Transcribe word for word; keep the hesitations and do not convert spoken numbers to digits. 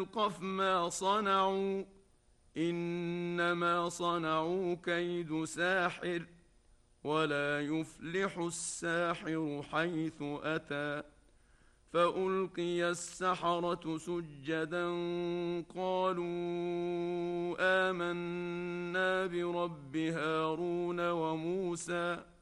يلقف ما صنعوا إنما صنعوا كيد ساحر ولا يفلح الساحر حيث أتى. فألقي السحرة سجدا قالوا آمنا برب هارون وموسى